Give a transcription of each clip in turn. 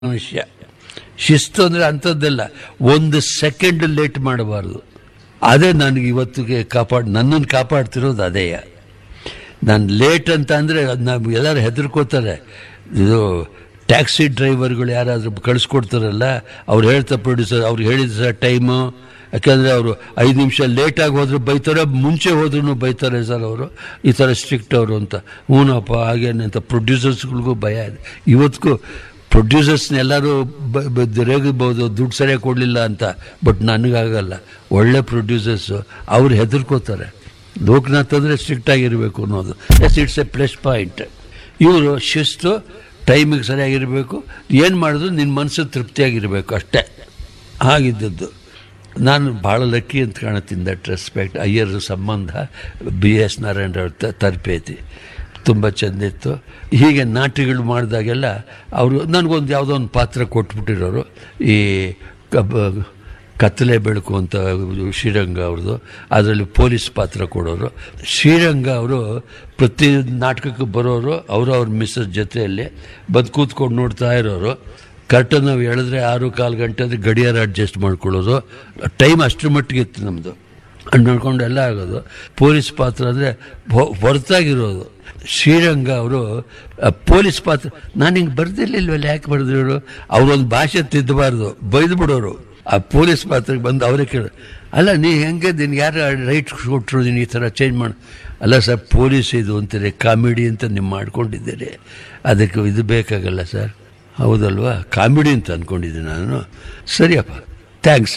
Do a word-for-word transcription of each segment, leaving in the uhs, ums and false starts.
ವಿಷಯ. ಶಿಸ್ತು ಅಂದರೆ ಅಂಥದ್ದೆಲ್ಲ, ಒಂದು ಸೆಕೆಂಡ್ ಲೇಟ್ ಮಾಡಬಾರ್ದು. ಅದೇ ನನಗೆ ಇವತ್ತಿಗೆ ಕಾಪಾಡ್ ನನ್ನನ್ನು ಕಾಪಾಡ್ತಿರೋದು ಅದೇ. ನಾನು ಲೇಟ್ ಅಂತ ಅಂದರೆ ನಾವು ಎಲ್ಲರೂ ಹೆದರ್ಕೋತಾರೆ. ಇದು ಟ್ಯಾಕ್ಸಿ ಡ್ರೈವರ್ಗಳು ಯಾರಾದರೂ ಕಳಿಸ್ಕೊಡ್ತಾರಲ್ಲ, ಅವ್ರು ಹೇಳ್ತಾರೆ ಪ್ರೊಡ್ಯೂಸರ್, ಅವ್ರು ಹೇಳಿದ ಸರ್ ಟೈಮು, ಯಾಕಂದರೆ ಅವರು ಐದು ನಿಮಿಷ ಲೇಟಾಗಿ ಹೋದ್ರು ಬೈತಾರೆ, ಮುಂಚೆ ಹೋದ್ರೂ ಬೈತಾರೆ ಸರ್ ಅವರು, ಈ ಥರ ಸ್ಟ್ರಿಕ್ಟ್ ಅವರು ಅಂತ. ಹ್ಞೂನಪ್ಪ ಹಾಗೇನೆ ಅಂತ ಪ್ರೊಡ್ಯೂಸರ್ಸ್ಗಳಿಗೂ ಭಯ ಇದೆ. ಇವತ್ತಿಗೂ ಪ್ರೊಡ್ಯೂಸರ್ಸ್ನೆಲ್ಲರೂ ರೇಗಬಹುದು ದುಡ್ಡು ಸರಿಯಾಗಿ ಕೊಡಲಿಲ್ಲ ಅಂತ, ಬಟ್ ನನಗಾಗಲ್ಲ. ಒಳ್ಳೆ ಪ್ರೊಡ್ಯೂಸರ್ಸು ಅವ್ರು ಹೆದರ್ಕೋತಾರೆ. ಲೋಕನಾಥ್ ಅಂದರೆ ಸ್ಟ್ರಿಕ್ಟಾಗಿರಬೇಕು ಅನ್ನೋದು, S it's A plus point. ಇವರು ಶಿಸ್ತು, ಟೈಮಿಗೆ ಸರಿಯಾಗಿರಬೇಕು, ಏನು ಮಾಡಿದ್ರು ನಿನ್ನ ಮನಸ್ಸು ತೃಪ್ತಿಯಾಗಿರಬೇಕು, ಅಷ್ಟೇ. ಹಾಗಿದ್ದದ್ದು ನಾನು ಭಾಳ ಲಕ್ಕಿ ಅಂತ ಕಾಣುತ್ತೀನಿ. That respect. ಅಯ್ಯರ ಸಂಬಂಧ ಬಿ ಎಸ್ ನಾರಾಯಣರವ್ರ ತರಬೇತಿ ತುಂಬ ಚೆಂದಿತ್ತು. ಹೀಗೆ ನಾಟ್ಯಗಳು ಮಾಡಿದಾಗೆಲ್ಲ ಅವರು ನನಗೊಂದು ಯಾವುದೋ ಒಂದು ಪಾತ್ರ ಕೊಟ್ಬಿಟ್ಟಿರೋರು. ಈ ಕಬ್ ಕತ್ತಲೆ ಬೆಳಕು ಅಂತ ಶ್ರೀರಂಗ ಅವ್ರದ್ದು, ಅದರಲ್ಲಿ ಪೊಲೀಸ್ ಪಾತ್ರ ಕೊಡೋರು. ಶ್ರೀರಂಗ ಅವರು ಪ್ರತಿ ನಾಟಕಕ್ಕೆ ಬರೋರು, ಅವರು ಅವ್ರ ಮಿಸ್ಸಸ್ ಜೊತೆಯಲ್ಲಿ ಬಂದು ಕೂತ್ಕೊಂಡು ನೋಡ್ತಾ ಇರೋರು. ಕರೆಕ್ಟಾಗಿ ನಾವು ಹೇಳಿದ್ರೆ ಆರು ಕಾಲು ಗಂಟೆ ಅಂದರೆ ಗಡಿಯಾರ ಅಡ್ಜಸ್ಟ್ ಮಾಡ್ಕೊಳ್ಳೋದು. ಟೈಮ್ ಅಷ್ಟರ ಮಟ್ಟಿಗೆ ಇತ್ತು ನಮ್ಮದು. ನೋಡ್ಕೊಂಡು ಎಲ್ಲ ಆಗೋದು. ಪೊಲೀಸ್ ಪಾತ್ರ ಅಂದರೆ ಹೊರತಾಗಿರೋದು. ಶ್ರೀರಂಗ ಅವರು ಪೊಲೀಸ್ ಪಾತ್ರ ನಾನು ಹಿಂಗೆ ಬರ್ದಿರ್ಲಿಲ್ವಲ್ಲ, ಯಾಕೆ ಬರ್ದಿರೋರು, ಅವರೊಂದು ಭಾಷೆ ತಿದ್ದಬಾರ್ದು, ಬೈದು ಬಿಡೋರು. ಆ ಪೊಲೀಸ್ ಪಾತ್ರಕ್ಕೆ ಬಂದು ಅವರೇ ಕೇಳೋರು, ಅಲ್ಲ ನೀ ಹೆಂಗೆ ನಿನ್ಗೆ ಯಾರು ರೈಟ್ ಕೊಟ್ಟರು ನೀನು ಈ ಥರ ಚೇಂಜ್ ಮಾಡಿ? ಅಲ್ಲ ಸರ್ ಪೊಲೀಸ್ ಇದು ಅಂತೀರಿ, ಕಾಮಿಡಿ ಅಂತ ನೀವು ಮಾಡ್ಕೊಂಡಿದ್ದೀರಿ, ಅದಕ್ಕೆ ಇದು ಬೇಕಾಗಲ್ಲ ಸರ್. ಹೌದಲ್ವಾ, ಕಾಮಿಡಿ ಅಂತ ಅಂದ್ಕೊಂಡಿದ್ದೀನಿ ನಾನು. ಸರಿಯಪ್ಪ ಥ್ಯಾಂಕ್ಸ್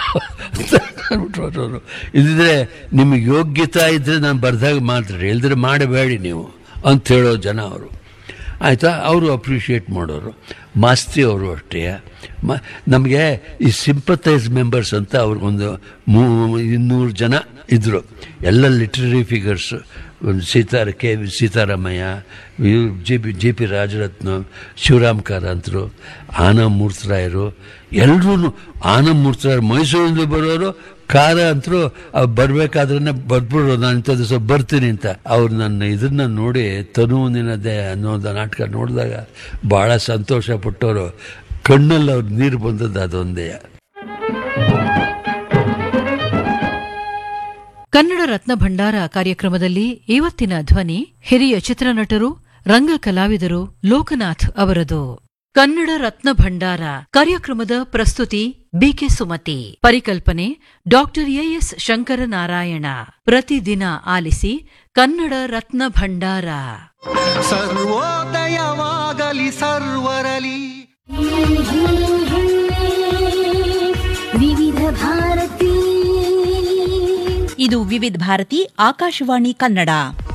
ಅಂದ್ಬಿಟ್ರು. ಇದಿದ್ರೆ ನಿಮಗೆ ಯೋಗ್ಯತಾ ಇದ್ದರೆ ನಾನು ಬರ್ದಾಗ ಮಾತ್ರ, ಇಲ್ದ್ರೆ ಮಾಡಬೇಡಿ ನೀವು ಅಂತ ಹೇಳೋ ಜನ ಅವರು. ಆಯಿತಾ, ಅವರು ಅಪ್ರಿಷಿಯೇಟ್ ಮಾಡೋರು. ಮಾಸ್ತಿ ಅವರು ಅಷ್ಟೇ. ಮ ನಮಗೆ ಈ ಸಿಂಪತೈಸ್ ಮೆಂಬರ್ಸ್ ಅಂತ ಅವ್ರಿಗೊಂದು ಮೂ ಇನ್ನೂರು ಜನ ಇದ್ದರು. ಎಲ್ಲ literary figures. Sitara K V Sitaramayya, G P G P Rajaratna, Shivaram ಕಾರಂತರು, ಆನಾ ಮೂರ್ತರಾಯರು, ಎಲ್ಲರೂ. ಆನಾ ಮೂರ್ತರಾಯರು ಮೈಸೂರಿಂದ ಬರೋರು, ಕಾರ ಅಂತರೂ ಬರಬೇಕಾದ್ರೆ ಬರ್ಬಿಡೋರು, ನಾನು ಇಂಥ ದಿವಸ ಬರ್ತೀನಿ ಅಂತ. ಅವ್ರು ನನ್ನ ಇದನ್ನು ನೋಡಿ, ತನು ನಿನ್ನದೇ ಅನ್ನೋದು ನಾಟಕ ನೋಡಿದಾಗ ಭಾಳ ಸಂತೋಷ ಪಟ್ಟವರು. ಕಣ್ಣಲ್ಲಿ ಅವ್ರು ನೀರು ಬಂದದ್ದು ಅದೊಂದೇ. ಕನ್ನಡ ರತ್ನ ಭಂಡಾರ ಕಾರ್ಯಕ್ರಮದಲ್ಲಿ ಇವತ್ತಿನ ಧ್ವನಿ ಹಿರಿಯ ಚಿತ್ರನಟರು, ರಂಗ ಕಲಾವಿದರು ಲೋಕನಾಥ್ ಅವರದು. ಕನ್ನಡ ರತ್ನ ಭಂಡಾರ ಕಾರ್ಯಕ್ರಮದ ಪ್ರಸ್ತುತಿ ಬಿಕೆ ಸುಮತಿ. ಪರಿಕಲ್ಪನೆ ಡಾಕ್ಟರ್ ಎಎಸ್ ಶಂಕರನಾರಾಯಣ. ಪ್ರತಿದಿನ ಆಲಿಸಿ ಕನ್ನಡ ರತ್ನ ಭಂಡಾರ. ಸರ್ವೋದಯವಾಗಲಿ ಸರ್ವರಲಿ. ವಿವಿಧ ಭಾರತಿ. ಇದು ವಿವಿಧ ಭಾರತಿ ಆಕಾಶವಾಣಿ ಕನ್ನಡ.